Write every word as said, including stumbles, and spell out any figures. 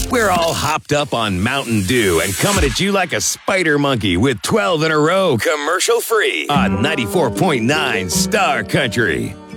We're all hopped up on Mountain Dew and coming at you like a spider monkey with twelve in a row commercial free on ninety-four point nine Star Country.